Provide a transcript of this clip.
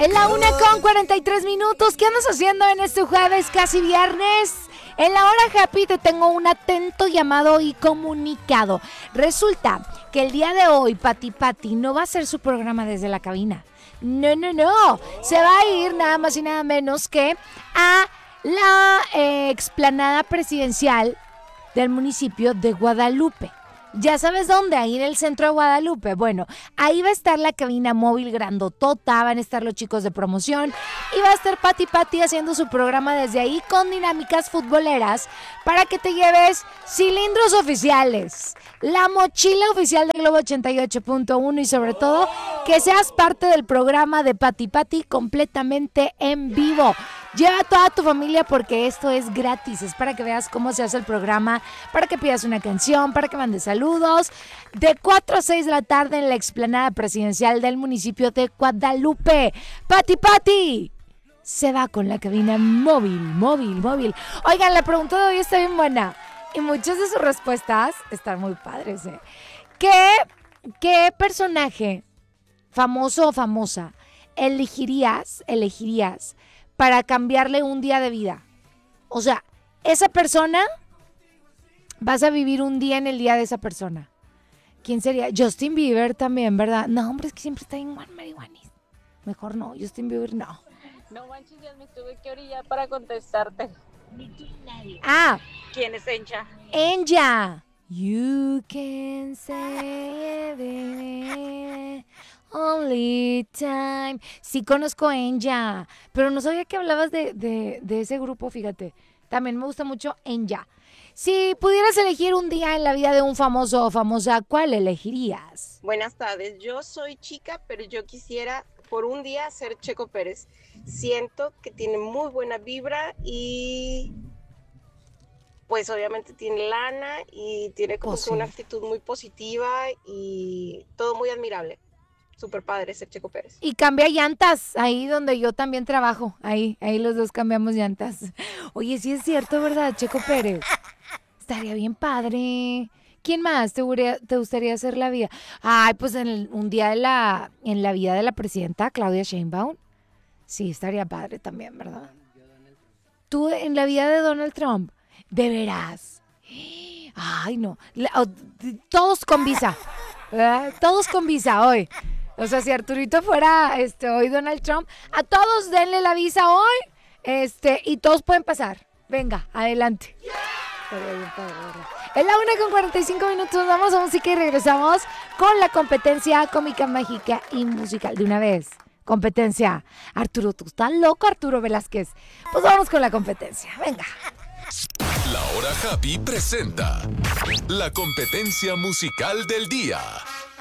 En la 1:43. ¿Qué andas haciendo en este jueves, casi viernes? En la hora happy te tengo un atento llamado y comunicado. Resulta que el día de hoy Pati no va a hacer su programa desde la cabina. No. Se va a ir nada más y nada menos que a la explanada presidencial del municipio de Guadalupe. ¿Ya sabes dónde? Ahí en el centro de Guadalupe. Bueno, ahí va a estar la cabina móvil grandotota, van a estar los chicos de promoción y va a estar Pati haciendo su programa desde ahí con dinámicas futboleras para que te lleves cilindros oficiales, la mochila oficial de Globo 88.1 y sobre todo que seas parte del programa de Pati completamente en vivo. Lleva a toda tu familia porque esto es gratis, es para que veas cómo se hace el programa, para que pidas una canción, para que mandes saludos, de 4 a 6 de la tarde en la explanada presidencial del municipio de Guadalupe. Pati se va con la cabina móvil. Oigan, la pregunta de hoy está bien buena y muchas de sus respuestas están muy padres, ¿eh? ¿Qué personaje famoso o famosa elegirías para cambiarle un día de vida? O sea, esa persona, vas a vivir un día en el día de esa persona. ¿Quién sería? Justin Bieber también, ¿verdad? No, hombre, es que siempre está en marihuanis. Mejor no, Justin Bieber no. No manches, ya me tuve que orillar para contestarte. Ah. ¿Quién es Encha? Enya. You can say it only time. Sí conozco a Enya, pero no sabía que hablabas de ese grupo, fíjate. También me gusta mucho Enya. Si pudieras elegir un día en la vida de un famoso o famosa, ¿cuál elegirías? Buenas tardes, yo soy chica, pero yo quisiera por un día ser Checo Pérez. Siento que tiene muy buena vibra y pues obviamente tiene lana y tiene como que una actitud muy positiva y todo muy admirable. Súper padre ser Checo Pérez. Y cambia llantas, ahí donde yo también trabajo, ahí los dos cambiamos llantas. Oye, sí es cierto, ¿verdad, Checo Pérez? Estaría bien padre. ¿Quién más te gustaría hacer la vida? Ay, pues un día en la vida de la presidenta Claudia Sheinbaum. Sí, estaría padre también, ¿verdad? Tú en la vida de Donald Trump, de veras. Ay, no. Todos con visa. ¿Verdad? Todos con visa hoy. O sea, si Arturito fuera hoy Donald Trump, a todos denle la visa hoy y todos pueden pasar. Venga, adelante. En la 1:45, vamos a música y regresamos con la competencia cómica, mágica y musical. De una vez, competencia. Arturo, ¿tú estás loco, Arturo Velázquez? Pues vamos con la competencia, venga. La Hora Happy presenta la competencia musical del día.